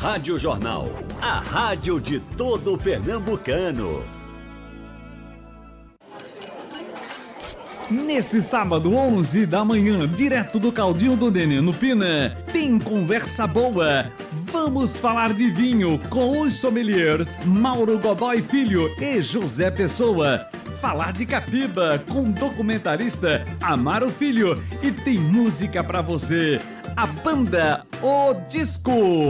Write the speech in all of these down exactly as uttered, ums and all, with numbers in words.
Rádio Jornal, a rádio de todo pernambucano. Neste sábado, onze da manhã, direto do Caldinho do Nenê no Pina, tem conversa boa. Vamos falar de vinho com os sommeliers Mauro Godoy Filho e José Pessoa. Falar de Capiba com o documentarista Amaro Filho. E tem música pra você. A banda O Disco.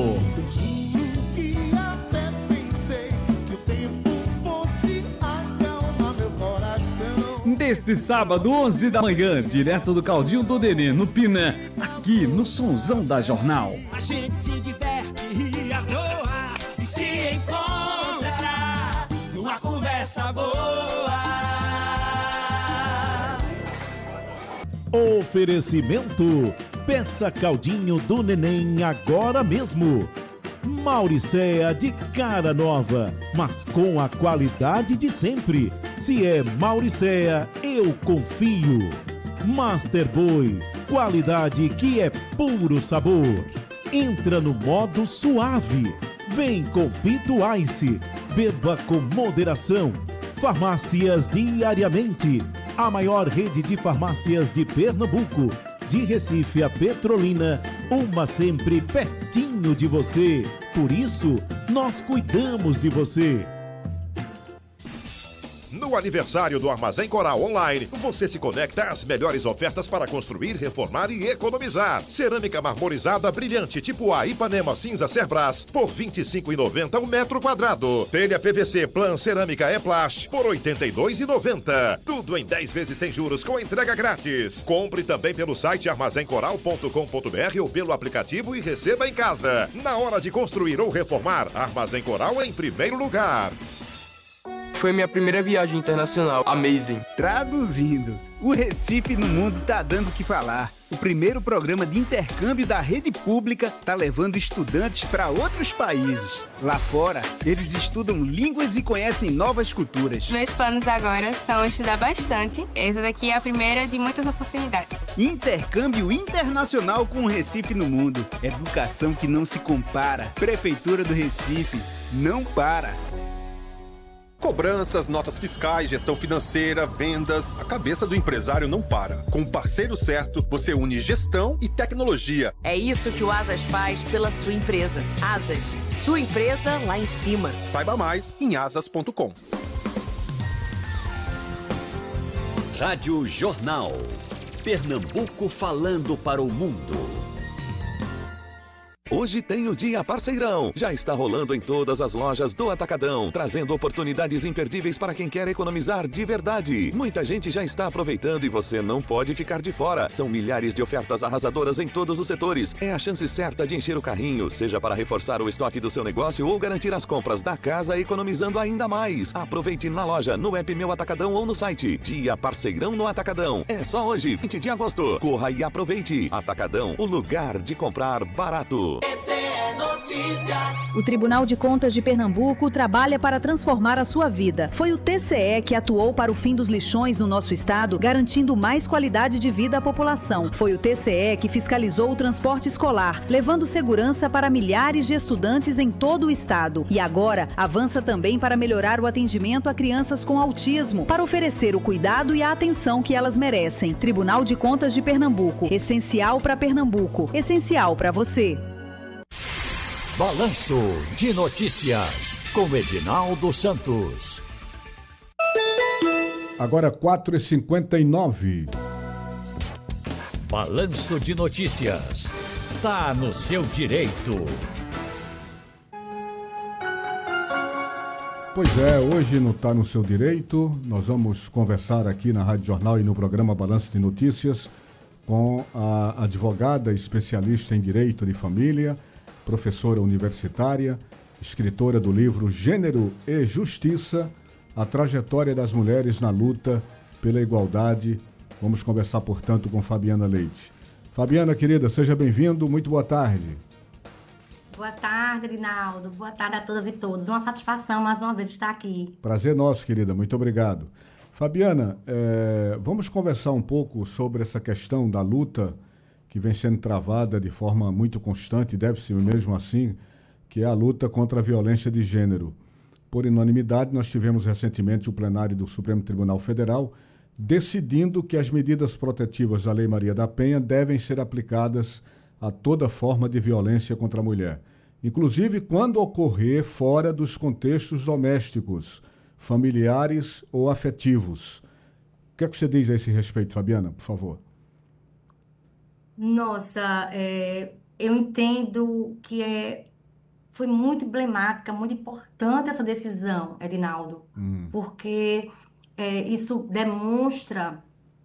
Neste sábado, onze da manhã, direto do Caldinho do Nenê, no Pina, aqui no Sonzão da Jornal. A gente se diverte e à toa e se encontrará numa conversa boa. Oferecimento: peça Caldinho do Neném agora mesmo. Mauricéa de cara nova, mas com a qualidade de sempre. Se é Mauricéa, eu confio. Master Boy, qualidade que é puro sabor. Entra no modo suave. Vem com Pito Ice. Beba com moderação. Farmácias Diariamente, a maior rede de farmácias de Pernambuco. De Recife a Petrolina, uma sempre pertinho de você. Por isso, nós cuidamos de você. No aniversário do Armazém Coral Online, você se conecta às melhores ofertas para construir, reformar e economizar. Cerâmica marmorizada brilhante tipo A Ipanema cinza Cerbras por vinte e cinco reais e noventa centavos o metro quadrado. Telha P V C Plan Cerâmica E-Plast por oitenta e dois reais e noventa centavos. Tudo em dez vezes sem juros com entrega grátis. Compre também pelo site armazém coral ponto com ponto br ou pelo aplicativo e receba em casa. Na hora de construir ou reformar, Armazém Coral é em primeiro lugar. Foi minha primeira viagem internacional. Amazing. Traduzindo, o Recife no Mundo tá dando o que falar. O primeiro programa de intercâmbio da rede pública tá levando estudantes para outros países. Lá fora, eles estudam línguas e conhecem novas culturas. Meus planos agora são estudar bastante. Essa daqui é a primeira de muitas oportunidades. Intercâmbio internacional com o Recife no Mundo. Educação que não se compara. Prefeitura do Recife, não para. Cobranças, notas fiscais, gestão financeira, vendas. A cabeça do empresário não para. Com o parceiro certo, você une gestão e tecnologia. É isso que o Asas faz pela sua empresa. Asas, sua empresa lá em cima. Saiba mais em asas ponto com. Rádio Jornal. Pernambuco falando para o mundo. Hoje tem o Dia Parceirão. Já está rolando em todas as lojas do Atacadão, trazendo oportunidades imperdíveis para quem quer economizar de verdade. Muita gente já está aproveitando e você não pode ficar de fora. São milhares de ofertas arrasadoras em todos os setores. É a chance certa de encher o carrinho, seja para reforçar o estoque do seu negócio ou garantir as compras da casa economizando ainda mais. Aproveite na loja, no app Meu Atacadão ou no site. Dia Parceirão no Atacadão. É só hoje, vinte de agosto. Corra e aproveite. Atacadão, o lugar de comprar barato. O Tribunal de Contas de Pernambuco trabalha para transformar a sua vida. Foi o T C E que atuou para o fim dos lixões no nosso estado, garantindo mais qualidade de vida à população. Foi o T C E que fiscalizou o transporte escolar, levando segurança para milhares de estudantes em todo o estado. E agora avança também para melhorar o atendimento a crianças com autismo, para oferecer o cuidado e a atenção que elas merecem. Tribunal de Contas de Pernambuco. Essencial para Pernambuco. Essencial para você. Balanço de Notícias, com Edinaldo Santos. Agora quatro e cinquenta e nove. Balanço de Notícias. Tá no seu direito. Pois é, hoje não está no seu direito. Nós vamos conversar aqui na Rádio Jornal e no programa Balanço de Notícias com a advogada especialista em Direito de Família, professora universitária, escritora do livro Gênero e Justiça, a trajetória das mulheres na luta pela igualdade. Vamos conversar, portanto, com Fabiana Leite. Fabiana, querida, seja bem-vindo, muito boa tarde. Boa tarde, Rinaldo. Boa tarde a todas e todos. Uma satisfação, mais uma vez, estar aqui. Prazer nosso, querida, muito obrigado. Fabiana, é, vamos conversar um pouco sobre essa questão da luta que vem sendo travada de forma muito constante, deve ser mesmo assim, que é a luta contra a violência de gênero. Por unanimidade, nós tivemos recentemente o plenário do Supremo Tribunal Federal decidindo que as medidas protetivas da Lei Maria da Penha devem ser aplicadas a toda forma de violência contra a mulher, inclusive quando ocorrer fora dos contextos domésticos, familiares ou afetivos. O que é que você diz a esse respeito, Fabiana, por favor? Nossa, é, eu entendo que é, foi muito emblemática, muito importante essa decisão, Edinaldo, Hum. porque é, isso demonstra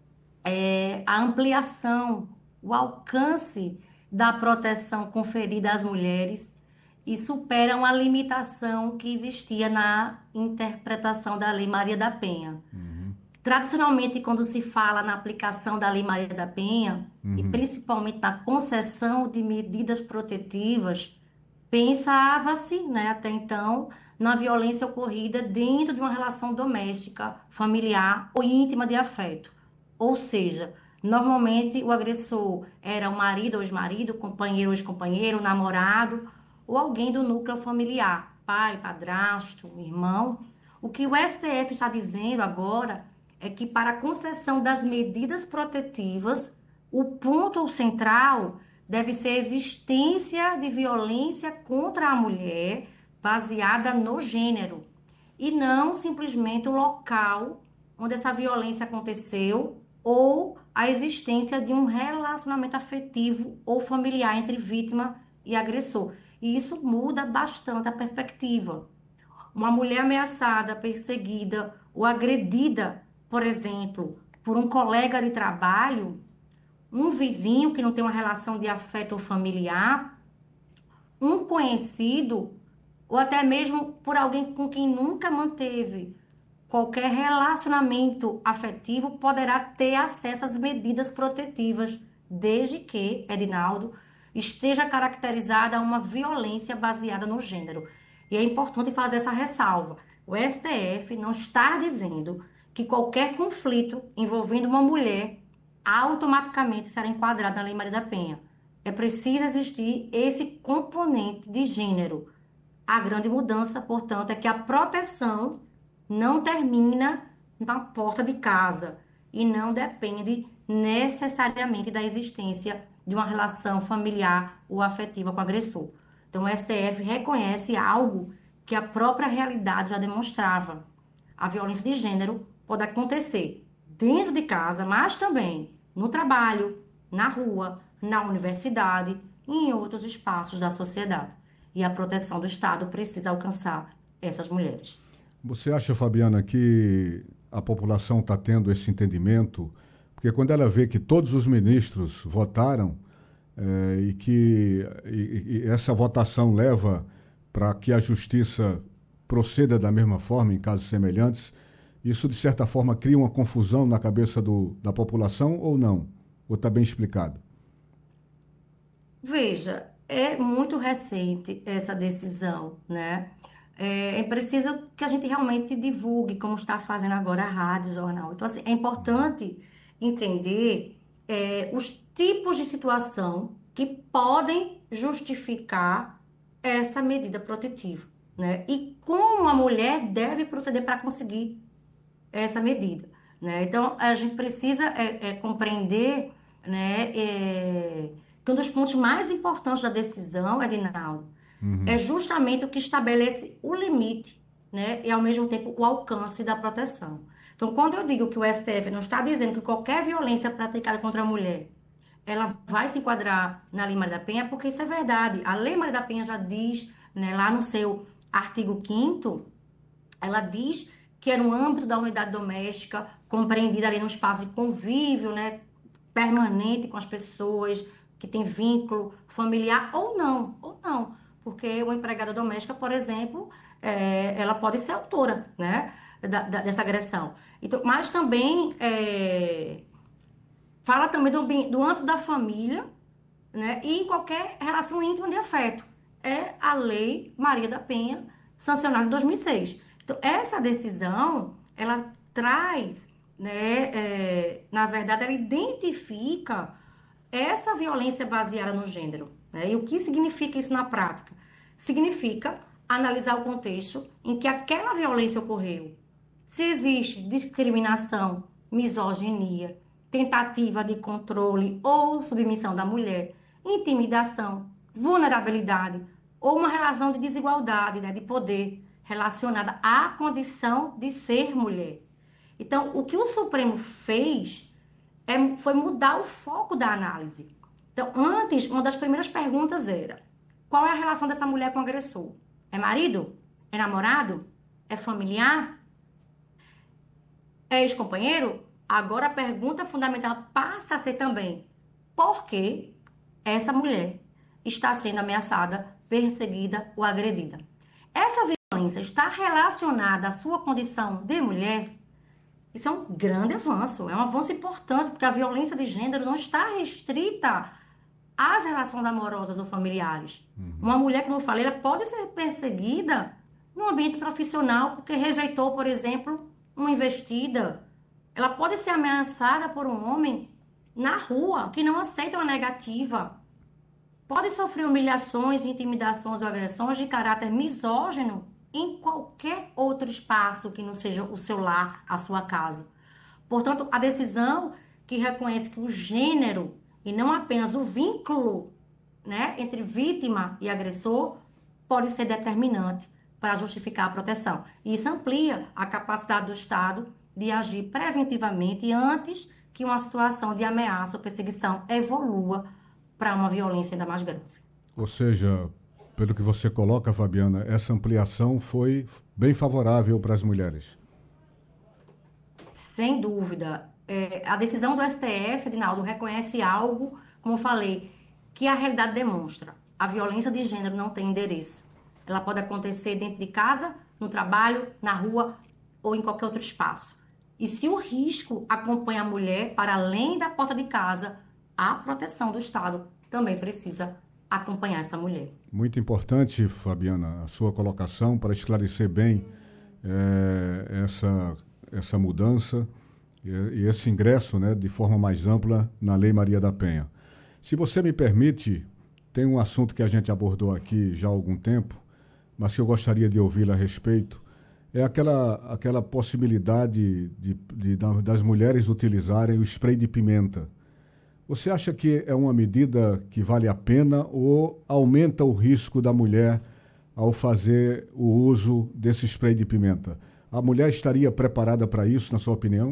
é, a ampliação, o alcance da proteção conferida às mulheres e supera uma limitação que existia na interpretação da Lei Maria da Penha. Tradicionalmente, quando se fala na aplicação da Lei Maria da Penha, e Uhum. principalmente na concessão de medidas protetivas, pensava-se, né, até então, na violência ocorrida dentro de uma relação doméstica, familiar ou íntima de afeto. Ou seja, normalmente o agressor era o marido ou ex-marido, companheiro ou ex-companheiro, namorado, ou alguém do núcleo familiar, pai, padrasto, irmão. O que o S T F está dizendo agora é que para a concessão das medidas protetivas, o ponto central deve ser a existência de violência contra a mulher baseada no gênero e não simplesmente o local onde essa violência aconteceu ou a existência de um relacionamento afetivo ou familiar entre vítima e agressor. E isso muda bastante a perspectiva. Uma mulher ameaçada, perseguida ou agredida, por exemplo, por um colega de trabalho, um vizinho que não tem uma relação de afeto ou familiar, um conhecido, ou até mesmo por alguém com quem nunca manteve qualquer relacionamento afetivo, poderá ter acesso às medidas protetivas, desde que, Edinaldo, esteja caracterizada uma violência baseada no gênero. E é importante fazer essa ressalva. O S T F não está dizendo que qualquer conflito envolvendo uma mulher automaticamente será enquadrado na Lei Maria da Penha. É preciso existir esse componente de gênero. A grande mudança, portanto, é que a proteção não termina na porta de casa e não depende necessariamente da existência de uma relação familiar ou afetiva com o agressor. Então, o S T F reconhece algo que a própria realidade já demonstrava. A violência de gênero pode acontecer dentro de casa, mas também no trabalho, na rua, na universidade e em outros espaços da sociedade. E a proteção do Estado precisa alcançar essas mulheres. Você acha, Fabiana, que a população está tendo esse entendimento? Porque quando ela vê que todos os ministros votaram eh, e que e, e essa votação leva para que a justiça proceda da mesma forma em casos semelhantes, isso de certa forma cria uma confusão na cabeça do, da população ou não? Ou está bem explicado? Veja, é muito recente essa decisão, né? É, é preciso que a gente realmente divulgue, como está fazendo agora a rádio, jornal. Então, assim, é importante entender é, os tipos de situação que podem justificar essa medida protetiva, né? E como a mulher deve proceder para conseguir essa medida, né? Então, a gente precisa é, é, compreender, né, é, que um dos pontos mais importantes da decisão, Edinaldo, Uhum. é justamente o que estabelece o limite, né, e ao mesmo tempo o alcance da proteção. Então, quando eu digo que o S T F não está dizendo que qualquer violência praticada contra a mulher, ela vai se enquadrar na Lei Maria da Penha, porque isso é verdade. A Lei Maria da Penha já diz, né, lá no seu artigo quinto, ela diz que é no âmbito da unidade doméstica, compreendida ali no espaço de convívio, né, permanente com as pessoas, que tem vínculo familiar ou não, ou não. Porque uma empregada doméstica, por exemplo, é, ela pode ser autora, né, da, da, dessa agressão. Então, mas também é, fala também do, do âmbito da família, né, e em qualquer relação íntima de afeto. É a Lei Maria da Penha, sancionada em dois mil e seis. Então, essa decisão, ela traz, né, é, na verdade, ela identifica essa violência baseada no gênero, né? E o que significa isso na prática? significa analisar o contexto em que aquela violência ocorreu. Se existe discriminação, misoginia, tentativa de controle ou submissão da mulher, intimidação, vulnerabilidade ou uma relação de desigualdade, né, de poder relacionada à condição de ser mulher. Então, o que o Supremo fez é, foi mudar o foco da análise. Então, antes, uma das primeiras perguntas era: qual é a relação dessa mulher com o agressor? É marido? É namorado? É familiar? É ex-companheiro? Agora a pergunta fundamental passa a ser também: por que essa mulher está sendo ameaçada, perseguida ou agredida? Essa violência está relacionada à sua condição de mulher? Isso é um grande avanço, é um avanço importante, porque a violência de gênero não está restrita às relações amorosas ou familiares. Uhum. Uma mulher, como eu falei, ela pode ser perseguida no ambiente profissional porque rejeitou, por exemplo, uma investida. Ela pode ser ameaçada por um homem na rua que não aceita uma negativa. Pode sofrer humilhações, intimidações ou agressões de caráter misógino em qualquer outro espaço que não seja o seu lar, a sua casa. Portanto, a decisão que reconhece que o gênero, e não apenas o vínculo, né, entre vítima e agressor, pode ser determinante para justificar a proteção. E isso amplia a capacidade do Estado de agir preventivamente antes que uma situação de ameaça ou perseguição evolua para uma violência ainda mais grave. Ou seja, pelo que você coloca, Fabiana, essa ampliação foi bem favorável para as mulheres. Sem dúvida. É, a decisão do S T F, Edinaldo, reconhece algo, como eu falei, que a realidade demonstra. A violência de gênero não tem endereço. Ela pode acontecer dentro de casa, no trabalho, na rua ou em qualquer outro espaço. E se o risco acompanha a mulher para além da porta de casa, a proteção do Estado também precisa acompanhar essa mulher. Muito importante, Fabiana, a sua colocação para esclarecer bem é, essa, essa mudança e, e esse ingresso, né, de forma mais ampla na Lei Maria da Penha. Se você me permite, tem um assunto que a gente abordou aqui já há algum tempo, mas que eu gostaria de ouvi-la a respeito, é aquela, aquela possibilidade de, de, das mulheres utilizarem o spray de pimenta. Você acha que é uma medida que vale a pena ou aumenta o risco da mulher ao fazer o uso desse spray de pimenta? A mulher estaria preparada para isso, na sua opinião?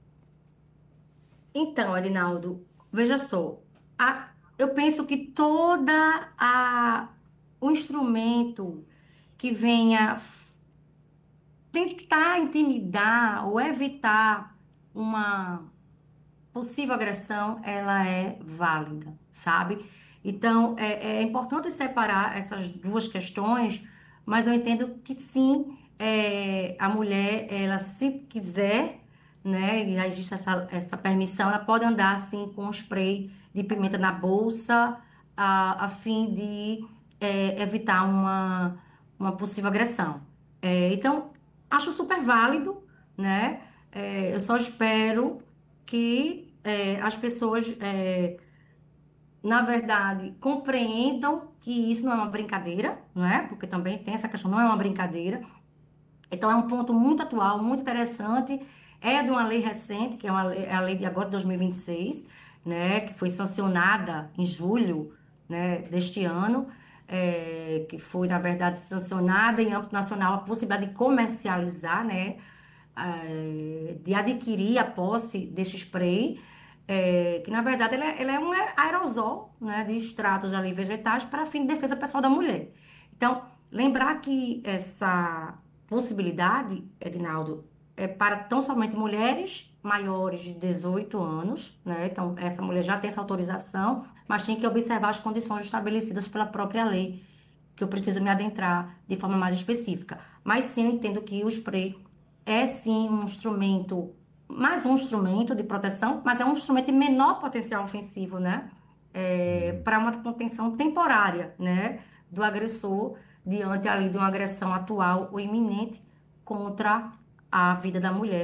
Então, Edinaldo, veja só, a, eu penso que toda a, o instrumento que venha tentar intimidar ou evitar uma possível agressão, ela é válida, sabe? Então, é, é importante separar essas duas questões, mas eu entendo que sim, é, a mulher, ela se quiser, né, e já existe essa, essa permissão, ela pode andar assim com um spray de pimenta na bolsa, a, a fim de é, evitar uma, uma possível agressão. É, então, acho super válido, né? É, eu só espero que é, as pessoas, é, na verdade, compreendam que isso não é uma brincadeira, não é? Porque também tem essa questão, não é uma brincadeira. Então, é um ponto muito atual, muito interessante. É de uma lei recente, que é, uma lei, é a lei de agora de dois mil e vinte e seis, né? Que foi sancionada em julho, né, deste ano, é, que foi, na verdade, sancionada em âmbito nacional a possibilidade de comercializar, né? De adquirir a posse desse spray, é, que na verdade ele é, ele é um aerosol, né, de extratos ali vegetais para fim de defesa pessoal da mulher. Então, lembrar que essa possibilidade, Edinaldo, é para tão somente mulheres maiores de dezoito anos, né? Então, essa mulher já tem essa autorização, mas tem que observar as condições estabelecidas pela própria lei, que eu preciso me adentrar de forma mais específica. Mas sim, eu entendo que o spray é sim um instrumento, mais um instrumento de proteção, mas é um instrumento de menor potencial ofensivo, né? É, para uma contenção temporária, né, do agressor diante ali de uma agressão atual ou iminente contra a vida da mulher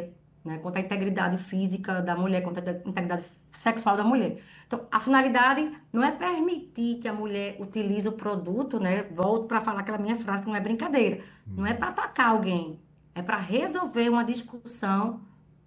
né? Contra a integridade física da mulher, contra a integridade sexual da mulher. Então, a finalidade não é permitir que a mulher utilize o produto, né? Volto para falar aquela minha frase que não é brincadeira. Não é para atacar alguém, é para resolver uma discussão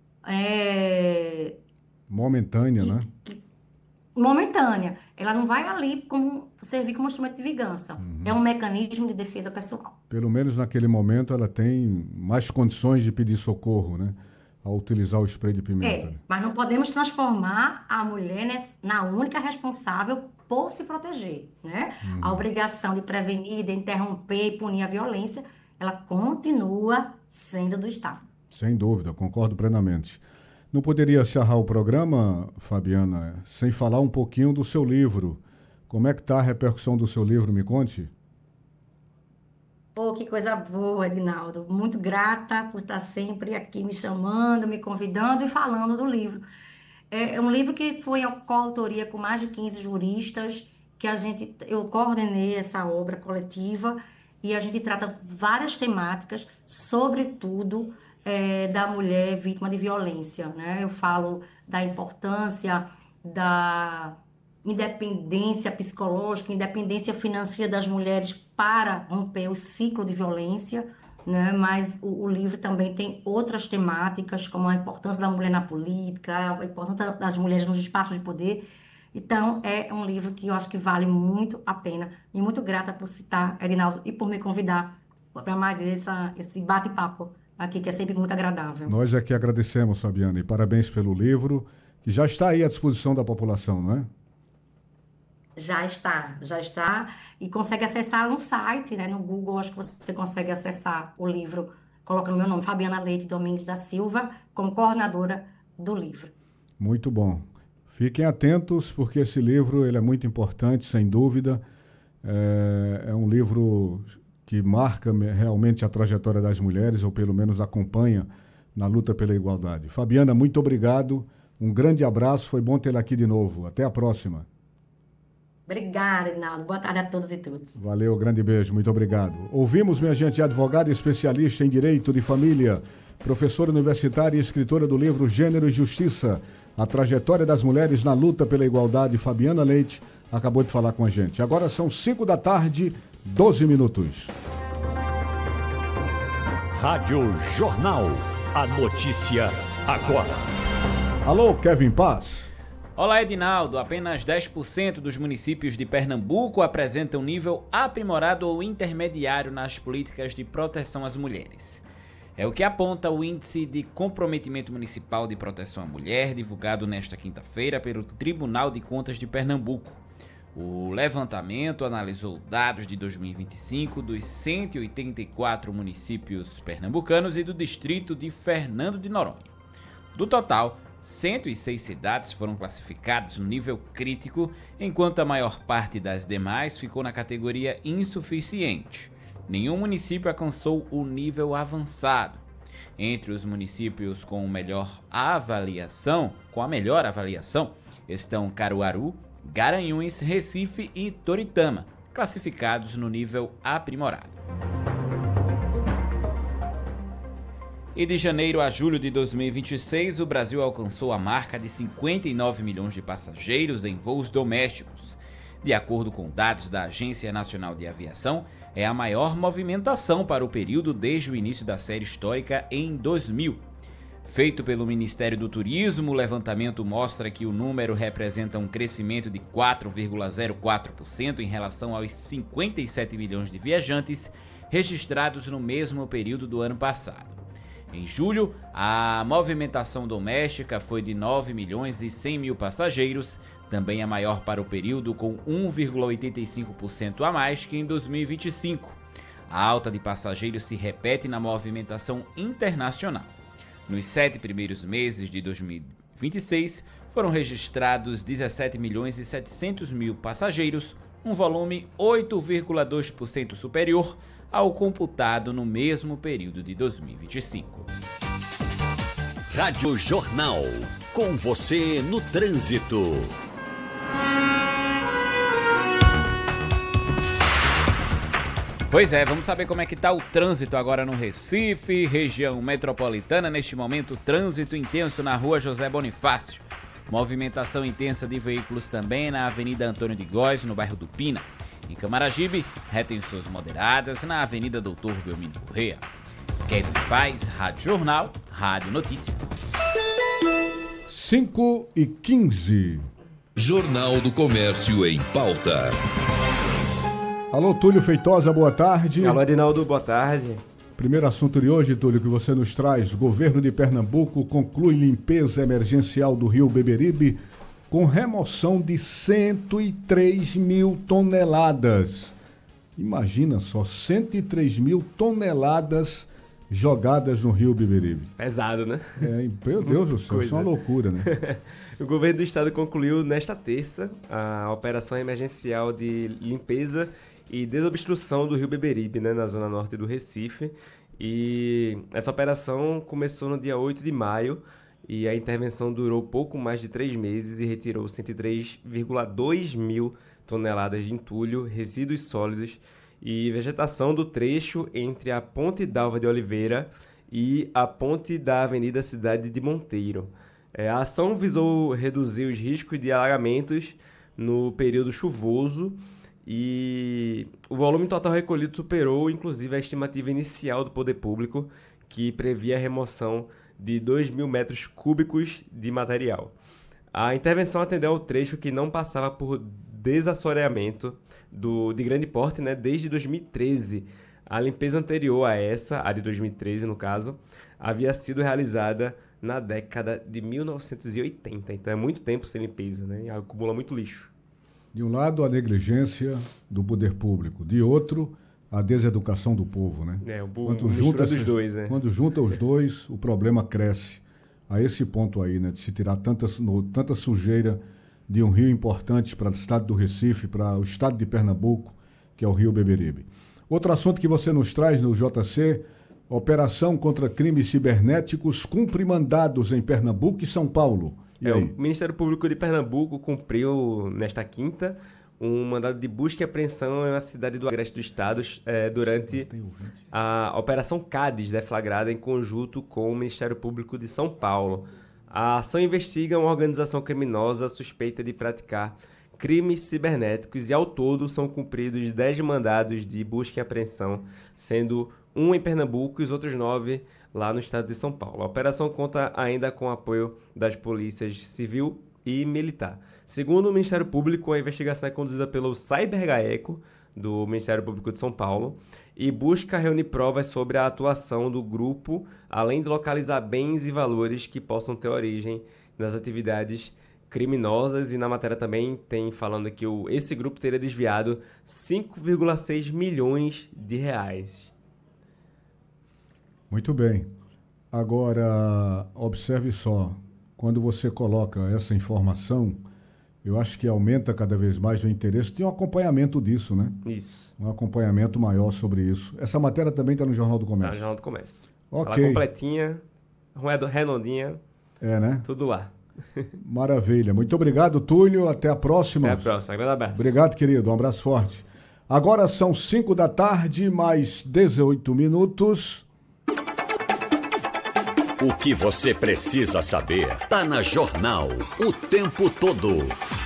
é, momentânea, né? momentânea. Ela não vai ali como servir como instrumento de vingança. Uhum. É um mecanismo de defesa pessoal. Pelo menos naquele momento ela tem mais condições de pedir socorro, né? Ao utilizar o spray de pimenta. É, mas não podemos transformar a mulher na única responsável por se proteger, né? Uhum. A obrigação de prevenir, de interromper e punir a violência, ela continua sendo do Estado. Sem dúvida, concordo plenamente. Não poderia encerrar o programa, Fabiana, sem falar um pouquinho do seu livro. Como é que está a repercussão do seu livro? Me conte. Pô, que coisa boa, Edinaldo. Muito grata por estar sempre aqui me chamando, me convidando e falando do livro. É um livro que foi a coautoria com mais de quinze juristas, que a gente, eu coordenei essa obra coletiva e a gente trata várias temáticas, sobretudo É, da mulher vítima de violência, né? Eu falo da importância da independência psicológica, independência financeira das mulheres para romper o ciclo de violência, né? Mas o, o livro também tem outras temáticas, como a importância da mulher na política, a importância das mulheres nos espaços de poder. Então, é um livro que eu acho que vale muito a pena. E muito grata por citar, Edinaldo, e por me convidar para mais essa, esse bate-papo aqui, que é sempre muito agradável. Nós é que agradecemos, Fabiana, e parabéns pelo livro, que já está aí à disposição da população, não é? Já está, já está, e consegue acessar no site, né? No Google, acho que você consegue acessar o livro, colocando meu nome, Fabiana Leite Domingues da Silva, como coordenadora do livro. Muito bom. Fiquem atentos, porque esse livro ele é muito importante, sem dúvida. É, é um livro que marca realmente a trajetória das mulheres, ou pelo menos acompanha na luta pela igualdade. Fabiana, muito obrigado, um grande abraço, foi bom tê-la aqui de novo. Até a próxima. Obrigada, Reinaldo. Boa tarde a todos e todas. Valeu, grande beijo, muito obrigado. Ouvimos, minha gente, advogada especialista em Direito de Família, professora universitária e escritora do livro Gênero e Justiça, a trajetória das mulheres na luta pela igualdade, Fabiana Leite, acabou de falar com a gente. Agora são cinco da tarde, doze minutos. Rádio Jornal. A notícia agora. Alô, Kevin Paz. Olá, Edinaldo. Apenas dez por cento dos municípios de Pernambuco apresentam nível aprimorado ou intermediário nas políticas de proteção às mulheres. É o que aponta o Índice de Comprometimento Municipal de Proteção à Mulher, divulgado nesta quinta-feira pelo Tribunal de Contas de Pernambuco. O levantamento analisou dados de dois mil e vinte e cinco dos cento e oitenta e quatro municípios pernambucanos e do distrito de Fernando de Noronha. Do total, cento e seis cidades foram classificadas no nível crítico, enquanto a maior parte das demais ficou na categoria insuficiente. Nenhum município alcançou o nível avançado. Entre os municípios com melhor avaliação, com a melhor avaliação, estão Caruaru, Garanhuns, Recife e Toritama, classificados no nível aprimorado. E de janeiro a julho de dois mil e vinte e seis, o Brasil alcançou a marca de cinquenta e nove milhões de passageiros em voos domésticos. De acordo com dados da Agência Nacional de Aviação, é a maior movimentação para o período desde o início da série histórica em dois mil. Feito pelo Ministério do Turismo, o levantamento mostra que o número representa um crescimento de quatro vírgula zero quatro por cento em relação aos cinquenta e sete milhões de viajantes registrados no mesmo período do ano passado. Em julho, a movimentação doméstica foi de nove milhões e cem mil passageiros, também a maior para o período, com um vírgula oitenta e cinco por cento a mais que em dois mil e vinte e cinco. A alta de passageiros se repete na movimentação internacional. Nos sete primeiros meses de dois mil e vinte e seis, foram registrados dezessete milhões e setecentos mil passageiros, um volume oito vírgula dois por cento superior ao computado no mesmo período de dois mil e vinte e cinco. Rádio Jornal, com você no trânsito. Pois é, vamos saber como é que está o trânsito agora no Recife, região metropolitana. Neste momento, trânsito intenso na rua José Bonifácio. Movimentação intensa de veículos também na Avenida Antônio de Góes, no bairro do Pina. Em Camaragibe, retenções moderadas na Avenida Doutor Belmino Corrêa. Kevin Paz, Rádio Jornal, Rádio Notícia. cinco e quinze. Jornal do Comércio em pauta. Alô, Túlio Feitosa, boa tarde. Alô, Adinaldo, boa tarde. Primeiro assunto de hoje, Túlio, que você nos traz. Governo de Pernambuco conclui limpeza emergencial do rio Beberibe com remoção de cento e três mil toneladas. Imagina só, cento e três mil toneladas jogadas no rio Beberibe. Pesado, né? É, meu Deus do céu, isso é uma loucura, né? O governo do estado concluiu nesta terça a operação emergencial de limpeza e desobstrução do rio Beberibe, né, na zona norte do Recife. E essa operação começou no dia oito de maio e a intervenção durou pouco mais de três meses e retirou cento e três vírgula dois mil toneladas de entulho, resíduos sólidos e vegetação do trecho entre a Ponte Dalva de Oliveira e a ponte da Avenida Cidade de Monteiro. É, a ação visou reduzir os riscos de alagamentos no período chuvoso e o volume total recolhido superou, inclusive, a estimativa inicial do poder público, que previa a remoção de dois mil metros cúbicos de material. A intervenção atendeu ao trecho que não passava por desassoreamento do, de grande porte, né, desde dois mil e treze. A limpeza anterior a essa, a de dois mil e treze no caso, havia sido realizada na década de mil novecentos e oitenta. Então é muito tempo sem limpeza, né, e acumula muito lixo. De um lado, a negligência do poder público. De outro, a deseducação do povo, né? É, o quando junta dos dois, né? Quando junta os dois, o problema cresce. A esse ponto aí, né? De se tirar tanta, tanta sujeira de um rio importante para o estado do Recife, para o estado de Pernambuco, que é o rio Beberibe. Outro assunto que você nos traz no J C, operação contra crimes cibernéticos cumpre mandados em Pernambuco e São Paulo. E é, aí? O Ministério Público de Pernambuco cumpriu, nesta quinta, um mandado de busca e apreensão na cidade do Agreste do Estado é, durante a Operação Cádiz, deflagrada em conjunto com o Ministério Público de São Paulo. A ação investiga uma organização criminosa suspeita de praticar crimes cibernéticos e, ao todo, são cumpridos dez mandados de busca e apreensão, sendo um em Pernambuco e os outros nove lá no estado de São Paulo. A operação conta ainda com o apoio das polícias civil e militar. Segundo o Ministério Público, a investigação é conduzida pelo CyberGaeco, do Ministério Público de São Paulo, e busca reunir provas sobre a atuação do grupo, além de localizar bens e valores que possam ter origem nas atividades criminosas. E na matéria também tem falando que o, esse grupo teria desviado cinco vírgula seis milhões de reais. Muito bem. Agora, observe só, quando você coloca essa informação, eu acho que aumenta cada vez mais o interesse. Tem um acompanhamento disso, né? Isso. Um acompanhamento maior sobre isso. Essa matéria também está no Jornal do Comércio. Está no Jornal do Comércio. Ok. Ela completinha, redondinha. É, né? Tudo lá. Maravilha. Muito obrigado, Túlio. Até a próxima. Até a próxima. Grande abraço. Obrigado, querido. Um abraço forte. Agora são cinco da tarde, mais dezoito minutos. O que você precisa saber tá na Jornal o tempo todo.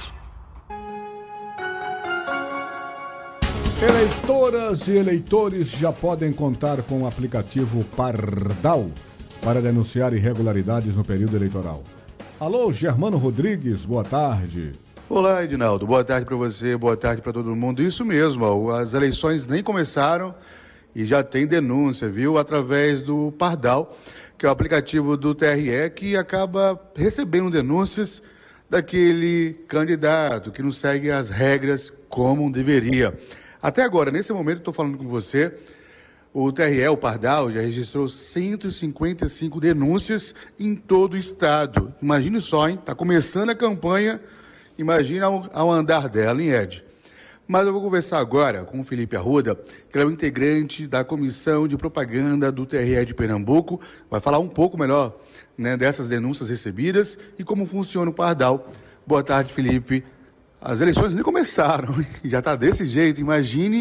Eleitoras e eleitores já podem contar com o aplicativo Pardal para denunciar irregularidades no período eleitoral. Alô, Germano Rodrigues, boa tarde. Olá, Edinaldo. Boa tarde para você, boa tarde para todo mundo. Isso mesmo, as eleições nem começaram e já tem denúncia, viu? Através do Pardal, que é o aplicativo do T R E, que acaba recebendo denúncias daquele candidato que não segue as regras como deveria. Até agora, nesse momento, estou falando com você, o T R E, o Pardal, já registrou cento e cinquenta e cinco denúncias em todo o estado. Imagine só, hein? Está começando a campanha, imagina ao, ao andar dela, hein, Ed? Mas eu vou conversar agora com o Felipe Arruda, que é o integrante da Comissão de Propaganda do T R E de Pernambuco. Vai falar um pouco melhor, né, dessas denúncias recebidas e como funciona o Pardal. Boa tarde, Felipe. As eleições nem começaram, já está desse jeito. Imagine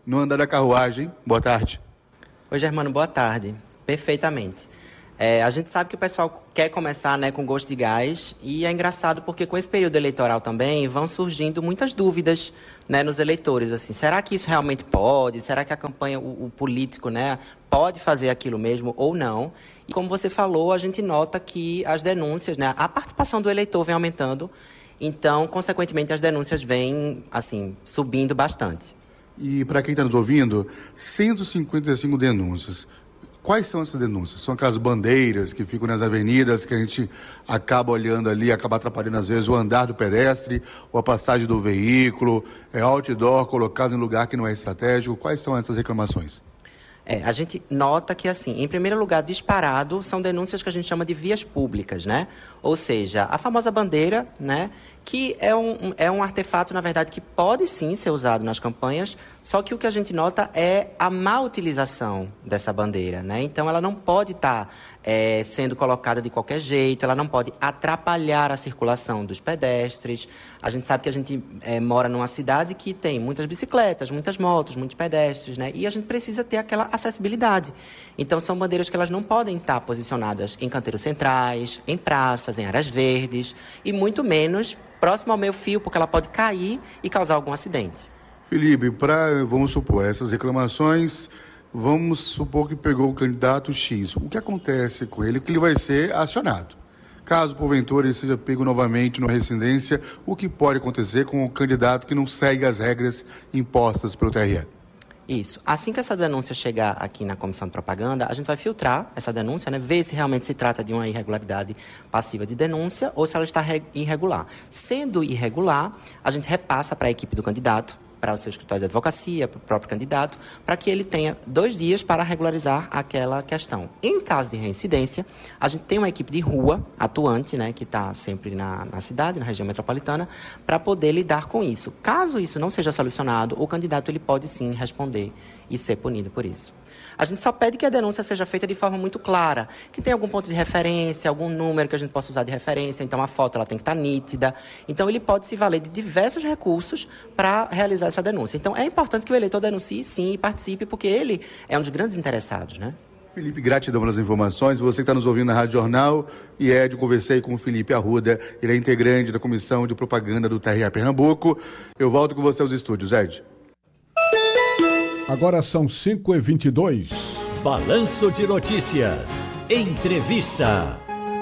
no andar da carruagem. Boa tarde. Oi, Germano, boa tarde. Perfeitamente. É, a gente sabe que o pessoal quer começar, né, com gosto de gás, e é engraçado porque com esse período eleitoral também vão surgindo muitas dúvidas, né, nos eleitores. Assim, será que isso realmente pode? Será que a campanha, o, o político, né, pode fazer aquilo mesmo ou não? E como você falou, a gente nota que as denúncias, né, a participação do eleitor vem aumentando, então, consequentemente, as denúncias vêm assim, subindo bastante. E para quem está nos ouvindo, cento e cinquenta e cinco denúncias. Quais são essas denúncias? São aquelas bandeiras que ficam nas avenidas que a gente acaba olhando ali, acaba atrapalhando às vezes o andar do pedestre ou a passagem do veículo, é outdoor colocado em lugar que não é estratégico. Quais são essas reclamações? É, a gente nota que, assim, em primeiro lugar, disparado, são denúncias que a gente chama de vias públicas, né? Ou seja, a famosa bandeira, né? Que é um, é um artefato, na verdade, que pode sim ser usado nas campanhas, só que o que a gente nota é a má utilização dessa bandeira, né? Então, ela não pode estar é, sendo colocada de qualquer jeito, ela não pode atrapalhar a circulação dos pedestres. A gente sabe que a gente é, mora numa cidade que tem muitas bicicletas, muitas motos, muitos pedestres, né? E a gente precisa ter aquela acessibilidade. Então, são bandeiras que elas não podem estar posicionadas em canteiros centrais, em praças, em áreas verdes, e muito menos próximo ao meio-fio, porque ela pode cair e causar algum acidente. Felipe, pra, vamos supor, essas reclamações, vamos supor que pegou o candidato X. O que acontece com ele? Que ele vai ser acionado. Caso, porventura, ele seja pego novamente numa residência, o que pode acontecer com o candidato que não segue as regras impostas pelo T R E? Isso. Assim que essa denúncia chegar aqui na Comissão de Propaganda, a gente vai filtrar essa denúncia, né? Ver se realmente se trata de uma irregularidade passiva de denúncia ou se ela está irregular. Sendo irregular, a gente repassa para a equipe do candidato, para o seu escritório de advocacia, para o próprio candidato, para que ele tenha dois dias para regularizar aquela questão. Em caso de reincidência, a gente tem uma equipe de rua atuante, né, que está sempre na, na cidade, na região metropolitana, para poder lidar com isso. Caso isso não seja solucionado, o candidato ele pode sim responder e ser punido por isso. A gente só pede que a denúncia seja feita de forma muito clara, que tenha algum ponto de referência, algum número que a gente possa usar de referência, então a foto ela tem que estar nítida. Então ele pode se valer de diversos recursos para realizar essa denúncia. Então é importante que o eleitor denuncie sim e participe, porque ele é um dos grandes interessados, né? Felipe, gratidão pelas informações. Você que está nos ouvindo na Rádio Jornal, e Ed, conversei com o Felipe Arruda, ele é integrante da Comissão de Propaganda do T R E Pernambuco. Eu volto com você aos estúdios, Ed. Agora são cinco e vinte e dois. Balanço de Notícias. Entrevista.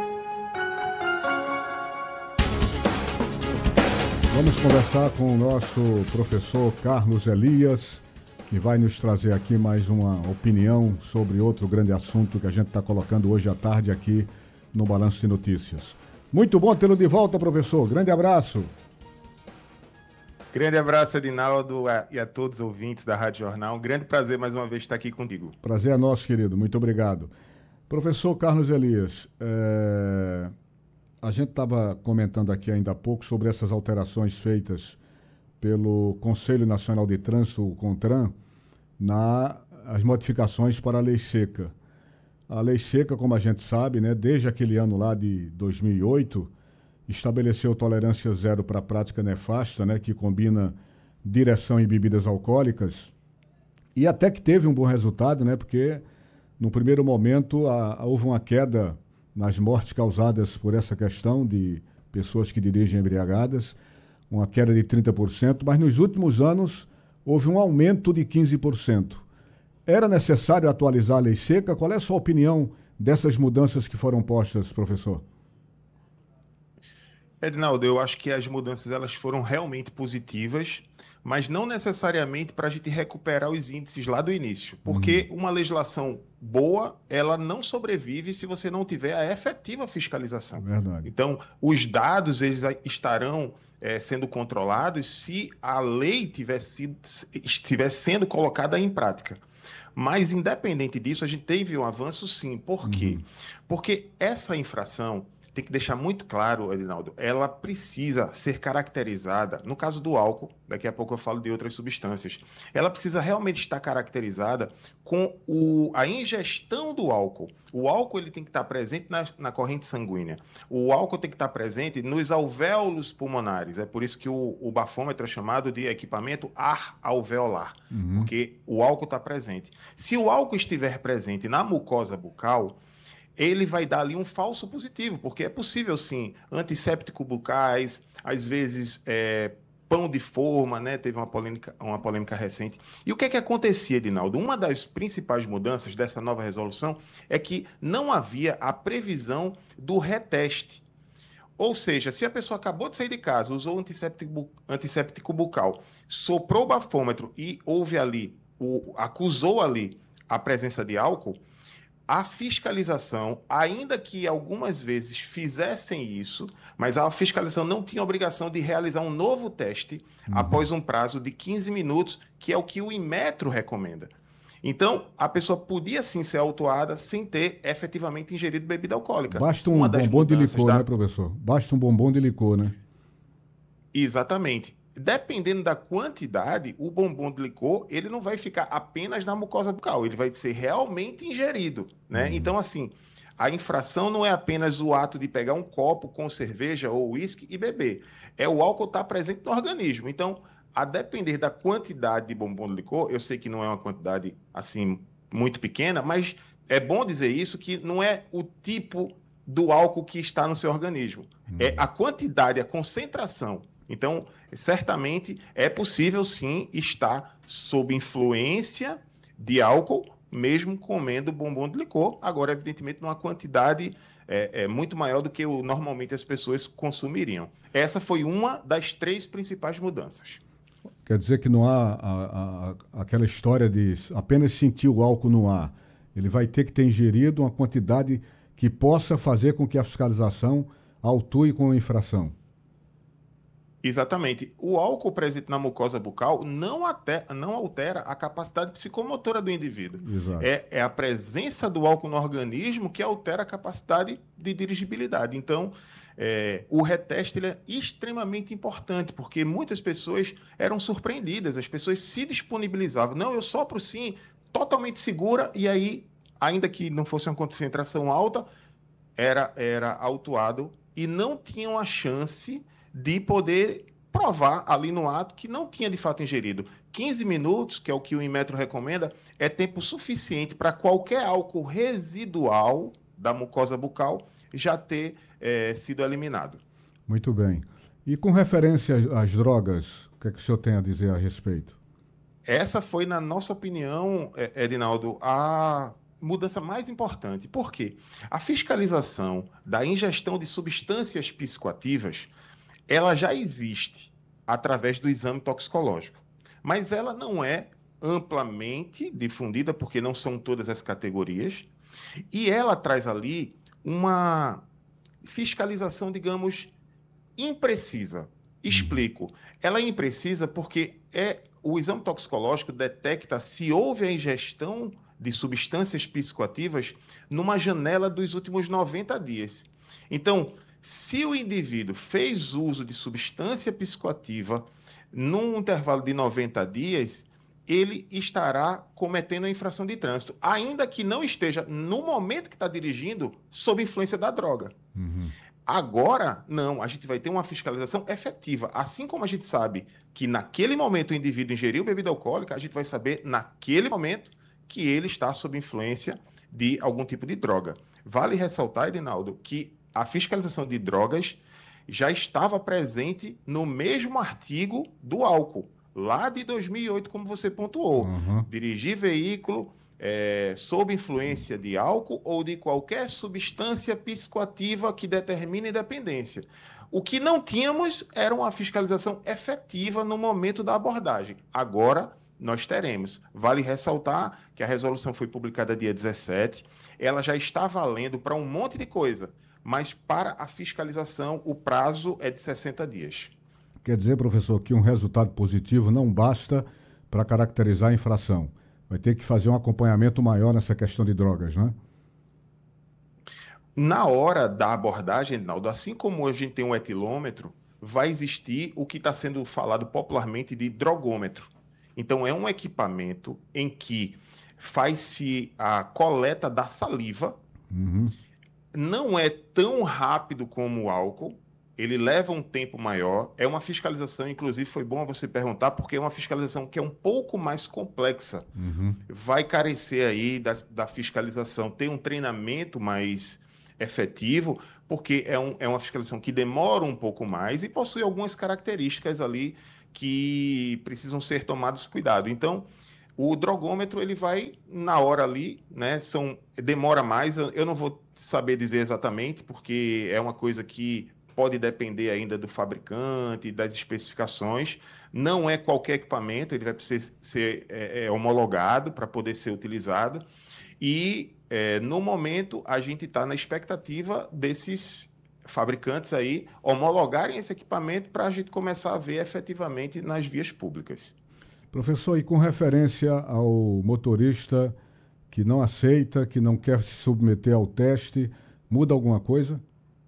Vamos conversar com o nosso professor Carlos Elias, que vai nos trazer aqui mais uma opinião sobre outro grande assunto que a gente está colocando hoje à tarde aqui no Balanço de Notícias. Muito bom tê-lo de volta, professor. Grande abraço. Grande abraço, Edinaldo, e a todos os ouvintes da Rádio Jornal. Um grande prazer mais uma vez estar aqui contigo. Prazer é nosso, querido. Muito obrigado. Professor Carlos Elias, é... a gente estava comentando aqui ainda há pouco sobre essas alterações feitas pelo Conselho Nacional de Trânsito, o CONTRAN, nas modificações para a Lei Seca. A Lei Seca, como a gente sabe, né, desde aquele ano lá de dois mil e oito, estabeleceu tolerância zero para a prática nefasta, né, que combina direção e bebidas alcoólicas, e até que teve um bom resultado, né, porque no primeiro momento a, a, houve uma queda nas mortes causadas por essa questão de pessoas que dirigem embriagadas, uma queda de trinta por cento, mas nos últimos anos houve um aumento de quinze por cento. Era necessário atualizar a Lei Seca? Qual é a sua opinião dessas mudanças que foram postas, professor? Edinaldo, eu acho que as mudanças elas foram realmente positivas, mas não necessariamente para a gente recuperar os índices lá do início, porque uhum. uma legislação boa, ela não sobrevive se você não tiver a efetiva fiscalização. Verdade. Então, os dados eles estarão é, sendo controlados se a lei tiver sido, estiver sendo colocada em prática. Mas, independente disso, a gente teve um avanço sim. Por quê? Uhum. Porque essa infração tem que deixar muito claro, Edinaldo, ela precisa ser caracterizada, no caso do álcool, daqui a pouco eu falo de outras substâncias, ela precisa realmente estar caracterizada com o, a ingestão do álcool. O álcool ele tem que estar presente na, na corrente sanguínea. O álcool tem que estar presente nos alvéolos pulmonares. É por isso que o, o bafômetro é chamado de equipamento ar alveolar, Uhum. porque o álcool está presente. Se o álcool estiver presente na mucosa bucal, ele vai dar ali um falso positivo, porque é possível, sim, antisséptico bucais, às vezes é, pão de forma, né? Teve uma polêmica, uma polêmica recente. E o que é que acontecia, Edinaldo? Uma das principais mudanças dessa nova resolução é que não havia a previsão do reteste. Ou seja, se a pessoa acabou de sair de casa, usou antisséptico, bu- antisséptico bucal, soprou o bafômetro e houve ali, o, acusou ali a presença de álcool, a fiscalização, ainda que algumas vezes fizessem isso, mas a fiscalização não tinha obrigação de realizar um novo teste após um prazo de quinze minutos, que é o que o Inmetro recomenda. Então, a pessoa podia sim ser autuada sem ter efetivamente ingerido bebida alcoólica. Basta um Uma das bombom de mudanças licor, da- né, professor? Basta um bombom de licor, né? Exatamente. Dependendo da quantidade, o bombom de licor, ele não vai ficar apenas na mucosa bucal, ele vai ser realmente ingerido, né? Então, assim, a infração não é apenas o ato de pegar um copo com cerveja ou uísque e beber. É o álcool estar presente no organismo. Então, a depender da quantidade de bombom de licor, eu sei que não é uma quantidade, assim, muito pequena, mas é bom dizer isso, que não é o tipo do álcool que está no seu organismo. É a quantidade, a concentração. Então, certamente é possível sim estar sob influência de álcool, mesmo comendo bombom de licor. Agora, evidentemente, numa quantidade é, é muito maior do que o, normalmente as pessoas consumiriam. Essa foi uma das três principais mudanças. Quer dizer que não há a- a- a- aquela história de apenas sentir o álcool no ar. Ele vai ter que ter ingerido uma quantidade que possa fazer com que a fiscalização autue com a infração. Exatamente. O álcool presente na mucosa bucal não, até, não altera a capacidade psicomotora do indivíduo. Exato. É, é a presença do álcool no organismo que altera a capacidade de dirigibilidade. Então, é, o reteste ele é extremamente importante, porque muitas pessoas eram surpreendidas, as pessoas se disponibilizavam. Não, eu sopro sim, totalmente segura, e aí, ainda que não fosse uma concentração alta, era, era autuado e não tinham a chance de poder provar ali no ato que não tinha de fato ingerido. quinze minutos, que é o que o Inmetro recomenda, é tempo suficiente para qualquer álcool residual da mucosa bucal já ter eh, sido eliminado. Muito bem. E com referência às, às drogas, o que é que o senhor tem a dizer a respeito? Essa foi, na nossa opinião, eh, Edinaldo, a mudança mais importante. Por quê? A fiscalização da ingestão de substâncias psicoativas, ela já existe através do exame toxicológico, mas ela não é amplamente difundida, porque não são todas as categorias, e ela traz ali uma fiscalização, digamos, imprecisa. Explico. Ela é imprecisa porque é, o exame toxicológico detecta se houve a ingestão de substâncias psicoativas numa janela dos últimos noventa dias. Então, se o indivíduo fez uso de substância psicoativa num intervalo de noventa dias, ele estará cometendo a infração de trânsito, ainda que não esteja, no momento que está dirigindo, sob influência da droga. Uhum. Agora, não, a gente vai ter uma fiscalização efetiva. Assim como a gente sabe que naquele momento o indivíduo ingeriu bebida alcoólica, a gente vai saber naquele momento que ele está sob influência de algum tipo de droga. Vale ressaltar, Edinaldo, que a fiscalização de drogas já estava presente no mesmo artigo do álcool, lá de dois mil e oito, como você pontuou. Uhum. Dirigir veículo é, sob influência de álcool ou de qualquer substância psicoativa que determine dependência. O que não tínhamos era uma fiscalização efetiva no momento da abordagem. Agora, nós teremos. Vale ressaltar que a resolução foi publicada dia dezessete, ela já está valendo para um monte de coisa, mas para a fiscalização o prazo é de sessenta dias. Quer dizer, professor, que um resultado positivo não basta para caracterizar a infração. Vai ter que fazer um acompanhamento maior nessa questão de drogas, né? Na hora da abordagem, Edinaldo, assim como a gente tem um etilômetro, vai existir o que está sendo falado popularmente de drogômetro. Então, é um equipamento em que faz-se a coleta da saliva. Uhum. Não é tão rápido como o álcool, ele leva um tempo maior. É uma fiscalização, inclusive foi bom você perguntar, porque é uma fiscalização que é um pouco mais complexa. Uhum. Vai carecer aí da, da fiscalização, ter um treinamento mais efetivo, porque é, um, é uma fiscalização que demora um pouco mais e possui algumas características ali que precisam ser tomados cuidado. Então, o drogômetro, ele vai na hora ali, né? São, demora mais, eu não vou saber dizer exatamente, porque é uma coisa que pode depender ainda do fabricante, das especificações. Não é qualquer equipamento, ele vai precisar ser é, é, homologado para poder ser utilizado. E, é, no momento, a gente está na expectativa desses fabricantes aí homologarem esse equipamento para a gente começar a ver efetivamente nas vias públicas. Professor, e com referência ao motorista que não aceita, que não quer se submeter ao teste, muda alguma coisa?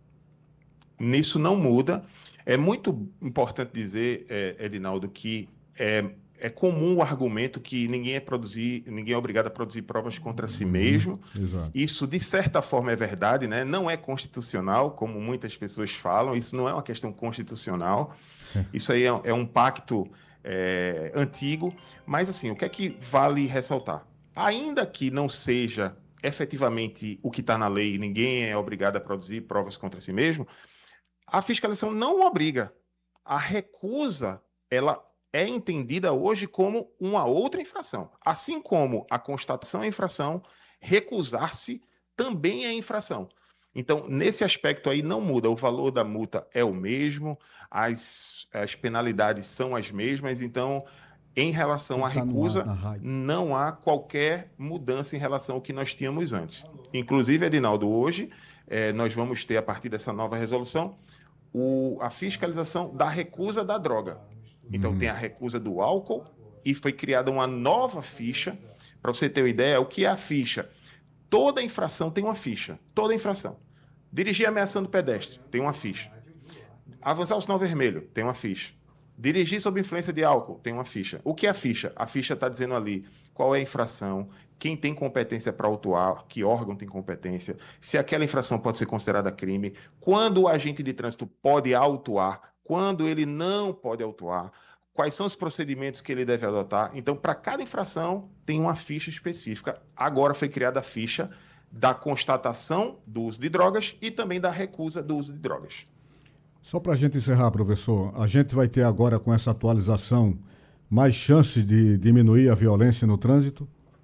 Nisso não muda. É muito importante dizer, é, Edinaldo, que é, é comum o argumento que ninguém é, produzir, ninguém é obrigado a produzir provas contra si mesmo. Exato. Isso, de certa forma, é verdade, né? Não é constitucional, como muitas pessoas falam. Isso não é uma questão constitucional. Isso aí é, é um pacto é, antigo. Mas, assim, o que é que vale ressaltar? Ainda que não seja efetivamente o que está na lei, ninguém é obrigado a produzir provas contra si mesmo, a fiscalização não obriga. A recusa, ela é entendida hoje como uma outra infração. Assim como a constatação é infração, recusar-se também é infração. Então, nesse aspecto aí não muda. O valor da multa é o mesmo, as, as penalidades são as mesmas. Então, em relação à recusa, não há qualquer mudança em relação ao que nós tínhamos antes. Inclusive, Edinaldo, hoje, eh, nós vamos ter, a partir dessa nova resolução, O, a fiscalização da recusa da droga. Então, hum. tem a recusa do álcool e foi criada uma nova ficha. Para você ter uma ideia, o que é a ficha? Toda infração tem uma ficha. Toda infração. Dirigir ameaçando o pedestre, tem uma ficha. Avançar o sinal vermelho, tem uma ficha. Dirigir sob influência de álcool, tem uma ficha. O que é a ficha? A ficha está dizendo ali qual é a infração, quem tem competência para autuar, que órgão tem competência, se aquela infração pode ser considerada crime, quando o agente de trânsito pode autuar, quando ele não pode autuar, quais são os procedimentos que ele deve adotar. Então, para cada infração, tem uma ficha específica. Agora foi criada a ficha da constatação do uso de drogas e também da recusa do uso de drogas. Só para a gente encerrar, professor, a gente vai ter agora, com essa atualização, mais chances de diminuir a violência no trânsito?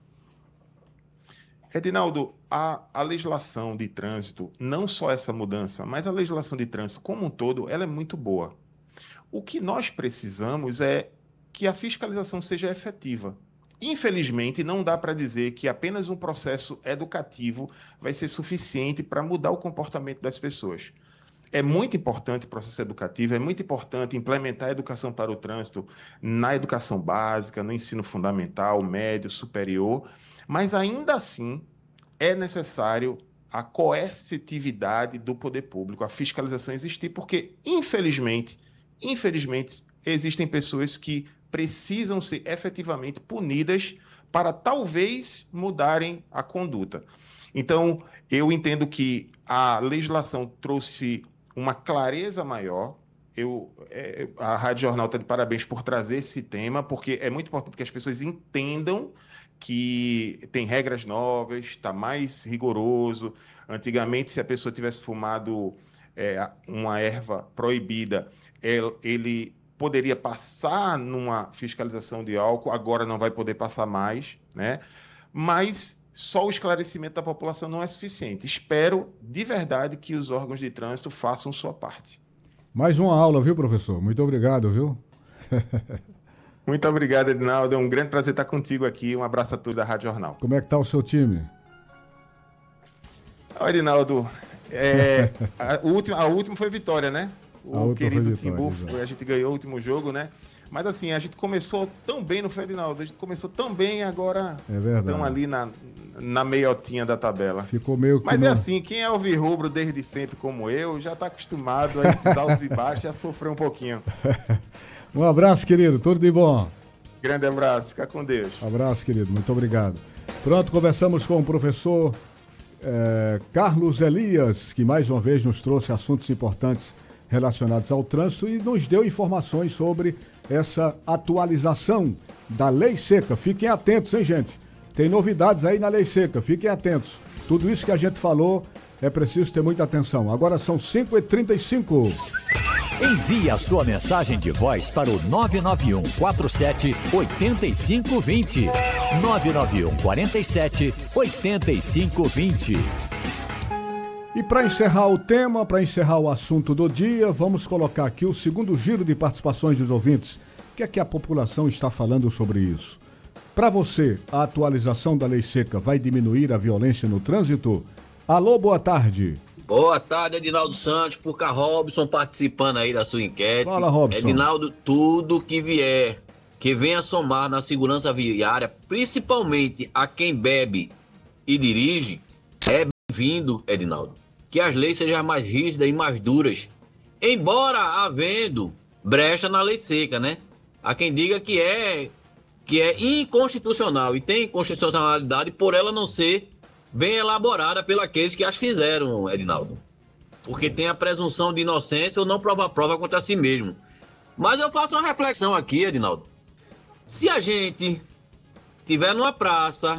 Edinaldo, a, a legislação de trânsito, não só essa mudança, mas a legislação de trânsito como um todo, ela é muito boa. O que nós precisamos é que a fiscalização seja efetiva. Infelizmente, não dá para dizer que apenas um processo educativo vai ser suficiente para mudar o comportamento das pessoas. É muito importante o processo educativo, é muito importante implementar a educação para o trânsito na educação básica, no ensino fundamental, médio, superior, mas ainda assim é necessário a coercitividade do poder público, a fiscalização existir, porque, infelizmente, infelizmente, existem pessoas que precisam ser efetivamente punidas para talvez mudarem a conduta. Então, eu entendo que a legislação trouxe uma clareza maior. Eu, é, a Rádio Jornal está de parabéns por trazer esse tema, porque é muito importante que as pessoas entendam que tem regras novas, está mais rigoroso. Antigamente, se a pessoa tivesse fumado é, uma erva proibida, ele, ele poderia passar numa fiscalização de álcool, agora não vai poder passar mais, né? Mas só o esclarecimento da população não é suficiente. Espero, de verdade, que os órgãos de trânsito façam sua parte. Mais uma aula, viu, professor? Muito obrigado, viu? Muito obrigado, Edinaldo. É um grande prazer estar contigo aqui. Um abraço a todos da Rádio Jornal. Como é que está o seu time? Ô, Edinaldo, é, a, o último, a última foi vitória, né? O querido Timbu, a gente ganhou o último jogo, né? Mas assim, a gente começou tão bem no Ferdinaldo, a gente começou tão bem, agora é verdade. estão ali na, na meiotinha da tabela. Ficou meio que Mas não... é assim, quem é alvirrubro desde sempre como eu, já tá acostumado a esses altos e baixos, a sofrer um pouquinho. Um abraço, querido. Tudo de bom. Grande abraço. Fica com Deus. Abraço, querido. Muito obrigado. Pronto, conversamos com o professor eh, Carlos Elias, que mais uma vez nos trouxe assuntos importantes relacionados ao trânsito e nos deu informações sobre essa atualização da Lei Seca. Fiquem atentos, hein, gente? Tem novidades aí na Lei Seca, fiquem atentos. Tudo isso que a gente falou é preciso ter muita atenção. Agora são cinco e trinta e cinco. Envie a sua mensagem de voz para o nove nove um quatro sete oito cinco dois zero. nove nove um quatro sete oito cinco dois zero. E para encerrar o tema, para encerrar o assunto do dia, vamos colocar aqui o segundo giro de participações dos ouvintes. O que é que a população está falando sobre isso? Para você, a atualização da Lei Seca vai diminuir a violência no trânsito? Alô, boa tarde. Boa tarde, Edinaldo Santos, por cá, Robson, participando aí da sua enquete. Fala, Robson. Edinaldo, tudo que vier, que venha somar na segurança viária, principalmente a quem bebe e dirige, é bem-vindo, Edinaldo. Que as leis sejam mais rígidas e mais duras, embora havendo brecha na Lei Seca, né? Há quem diga que é, que é inconstitucional, e tem inconstitucionalidade por ela não ser bem elaborada pelos que as fizeram, Edinaldo. Porque tem a presunção de inocência ou não prova prova contra si mesmo. Mas eu faço uma reflexão aqui, Edinaldo. Se a gente estiver numa praça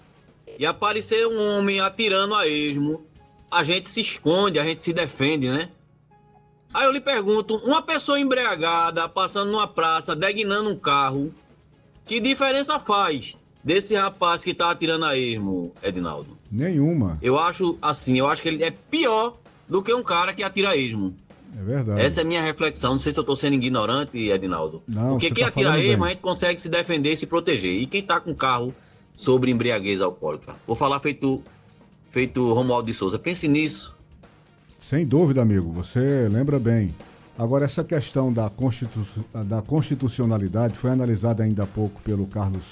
e aparecer um homem atirando a esmo, a gente se esconde, a gente se defende, né? Aí eu lhe pergunto, uma pessoa embriagada passando numa praça, degnando um carro, que diferença faz desse rapaz que tá atirando a esmo, Edinaldo? Nenhuma. Eu acho assim, eu acho que ele é pior do que um cara que atira a esmo. É verdade. Essa é a minha reflexão. Não sei se eu tô sendo ignorante, Edinaldo. Não, Porque quem tá atira a esmo, bem. a gente consegue se defender e se proteger. E quem tá com carro sobre embriaguez alcoólica? Vou falar feito, feito Romualdo de Souza. Pense nisso. Sem dúvida, amigo. Você lembra bem. Agora, essa questão da, constitu... da constitucionalidade foi analisada ainda há pouco pelo Carlos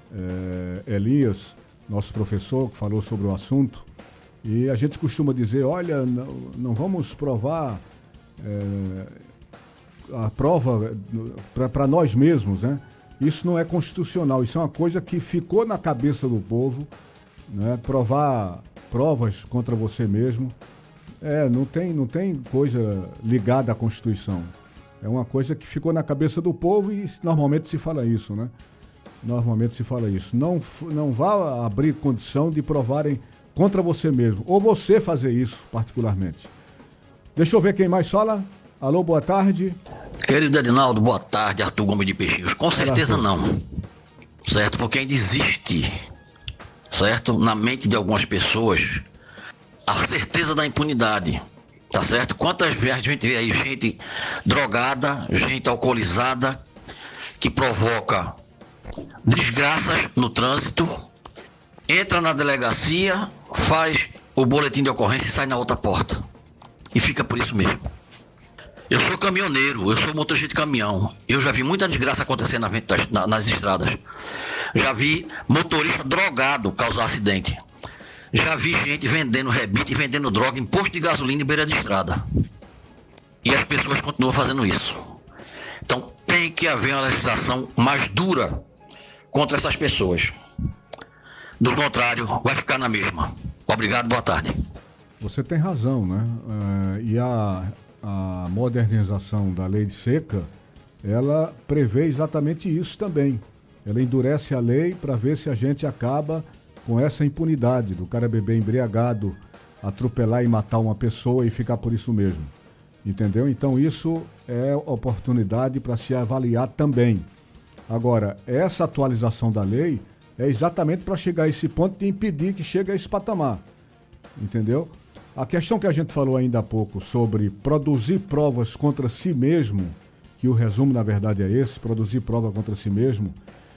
eh, Elias, nosso professor, que falou sobre o assunto. E a gente costuma dizer, olha, não, não vamos provar é, a prova para nós mesmos, né? Isso não é constitucional, isso é uma coisa que ficou na cabeça do povo, né? Provar provas contra você mesmo, é, não tem, não tem coisa ligada à Constituição. É uma coisa que ficou na cabeça do povo e normalmente se fala isso, né? Normalmente se fala isso. Não, não vá abrir condição de provarem contra você mesmo, ou você fazer isso particularmente. Deixa eu ver quem mais fala. Alô, boa tarde. Querido Edinaldo, boa tarde, Arthur Gomes de Peixinhos. Com certeza não, certo? Porque ainda existe, certo? Na mente de algumas pessoas, a certeza da impunidade, tá certo? Quantas vezes a gente vê aí gente drogada, gente alcoolizada, que provoca desgraças no trânsito, entra na delegacia, faz o boletim de ocorrência e sai na outra porta. E fica por isso mesmo. Eu sou caminhoneiro, eu sou motorista de caminhão. Eu já vi muita desgraça acontecer na, na, nas estradas. Já vi motorista drogado causar acidente. Já vi gente vendendo rebite e vendendo droga em posto de gasolina e beira de estrada. E as pessoas continuam fazendo isso. Então tem que haver uma legislação mais dura contra essas pessoas. Do contrário, vai ficar na mesma. Obrigado, boa tarde. Você tem razão, né? Uh, e a, a modernização da lei de seca, ela prevê exatamente isso também. Ela endurece a lei para ver se a gente acaba com essa impunidade do cara beber embriagado, atropelar e matar uma pessoa e ficar por isso mesmo. Entendeu? Então isso é oportunidade para se avaliar também. Agora, essa atualização da lei é exatamente para chegar a esse ponto de impedir que chegue a esse patamar. Entendeu? A questão que a gente falou ainda há pouco sobre produzir provas contra si mesmo, que o resumo na verdade é esse, produzir prova contra si mesmo,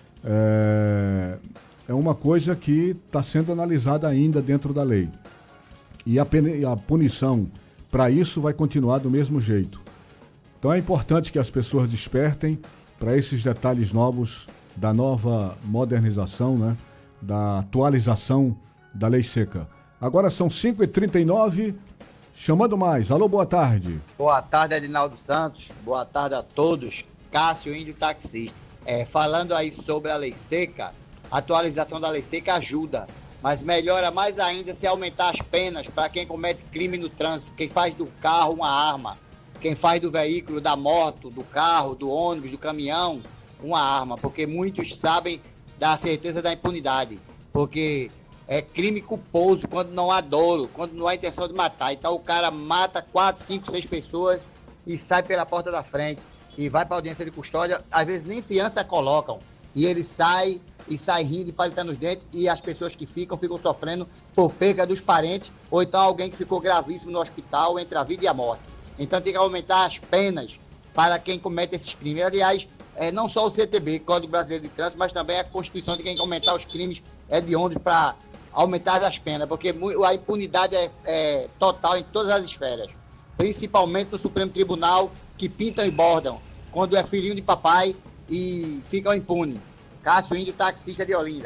é, é uma coisa que está sendo analisada ainda dentro da lei. E a, pen- a punição para isso vai continuar do mesmo jeito. Então é importante que as pessoas despertem para esses detalhes novos da nova modernização, né, da atualização da lei seca. Agora são cinco e trinta e nove, chamando mais. Alô, boa tarde. Boa tarde, Edinaldo Santos. Boa tarde a todos. Cássio Índio Taxista. É, falando aí sobre a lei seca, a atualização da lei seca ajuda, mas melhora mais ainda se aumentar as penas para quem comete crime no trânsito, quem faz do carro uma arma, quem faz do veículo, da moto, do carro, do ônibus, do caminhão, uma arma, porque muitos sabem da certeza da impunidade, porque é crime culposo quando não há dolo, quando não há intenção de matar. Então o cara mata quatro, cinco, seis pessoas e sai pela porta da frente e vai para a audiência de custódia, às vezes nem fiança colocam, e ele sai e sai rindo e palitando os dentes, e as pessoas que ficam, ficam sofrendo por perca dos parentes, ou então alguém que ficou gravíssimo no hospital entre a vida e a morte. Então tem que aumentar as penas para quem comete esses crimes. Aliás, é, não só o C T B, Código Brasileiro de Trânsito, mas também a Constituição de quem aumentar os crimes é de onde para aumentar as penas, porque a impunidade é, é total em todas as esferas, principalmente no Supremo Tribunal, que pintam e bordam quando é filhinho de papai e ficam impunes. Cássio Índio, taxista de Olinda.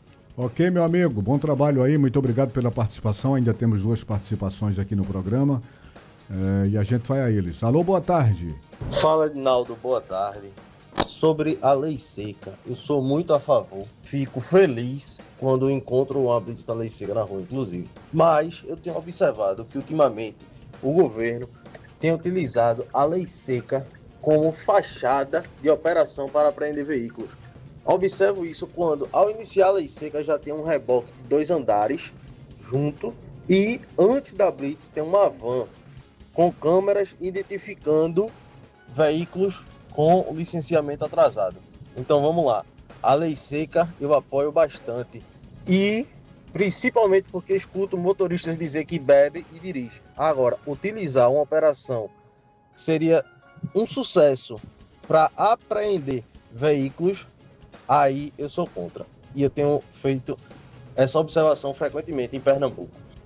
Ok, meu amigo, bom trabalho aí, muito obrigado pela participação. Ainda temos duas participações aqui no programa é, e a gente vai a eles. Alô, boa tarde. Fala, Edinaldo, boa tarde. Sobre a lei seca, eu sou muito a favor, fico feliz quando encontro uma blitz da lei seca na rua, inclusive. Mas eu tenho observado que ultimamente o governo tem utilizado a lei seca como fachada de operação para apreender veículos. Observo isso quando, ao iniciar a lei seca, já tem um reboque de dois andares junto e antes da blitz tem uma van com câmeras identificando veículos com o licenciamento atrasado. Então vamos lá, a lei seca eu apoio bastante e principalmente porque escuto motoristas dizer que bebe e dirige. Agora, utilizar uma operação que seria um sucesso para apreender veículos, aí eu sou contra. E eu tenho feito essa observação frequentemente em Pernambuco.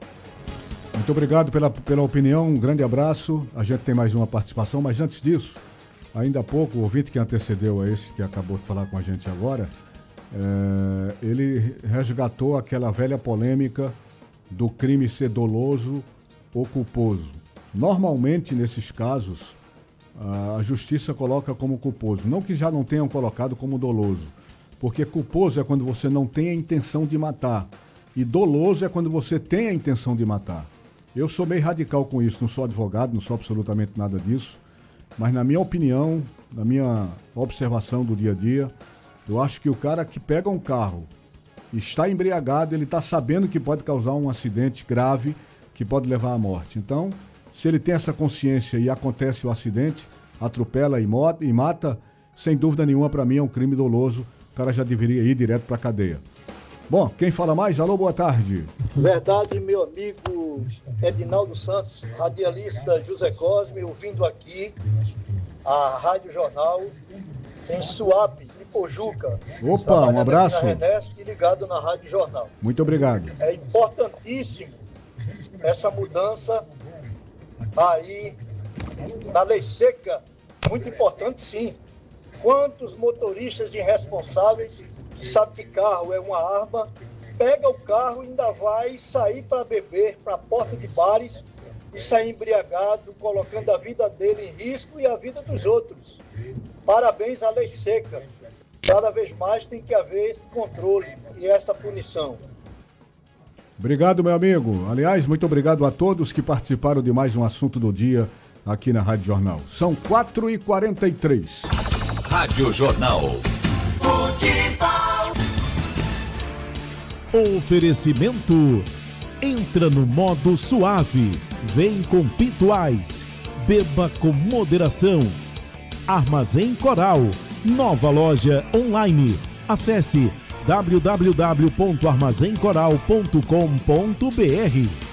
Muito obrigado pela, pela opinião, um grande abraço. A gente tem mais uma participação, mas antes disso, ainda há pouco, o ouvinte que antecedeu a esse que acabou de falar com a gente agora, é, ele resgatou aquela velha polêmica do crime ser doloso ou culposo. Normalmente, nesses casos, a justiça coloca como culposo. Não que já não tenham colocado como doloso, porque culposo é quando você não tem a intenção de matar e doloso é quando você tem a intenção de matar. Eu sou meio radical com isso, não sou advogado, não sou absolutamente nada disso, mas na minha opinião, na minha observação do dia a dia, eu acho que o cara que pega um carro e está embriagado, ele está sabendo que pode causar um acidente grave que pode levar à morte. Então, se ele tem essa consciência e acontece o acidente, atropela e, mo- e mata, sem dúvida nenhuma, para mim é um crime doloso, o cara já deveria ir direto para a cadeia. Bom, quem fala mais? Alô, boa tarde. Verdade, meu amigo Edinaldo Santos, radialista José Cosme, ouvindo aqui a Rádio Jornal em Suape, Ipojuca. Opa, um abraço. Na Renesp e ligado na Rádio Jornal. Muito obrigado. É importantíssimo essa mudança aí na lei seca, muito importante sim. Quantos motoristas irresponsáveis que sabem que carro é uma arma, pega o carro e ainda vai sair para beber, para a porta de bares e sair embriagado, colocando a vida dele em risco e a vida dos outros. Parabéns à lei seca. Cada vez mais tem que haver esse controle e esta punição. Obrigado, meu amigo. Aliás, muito obrigado a todos que participaram de mais um assunto do dia aqui na Rádio Jornal. São quatro e quarenta e três. Rádio Jornal. Futebol. Oferecimento. Entra no modo suave. Vem com Pituais. Beba com moderação. Armazém Coral. Nova loja online. Acesse w w w ponto armazém coral ponto com ponto b r.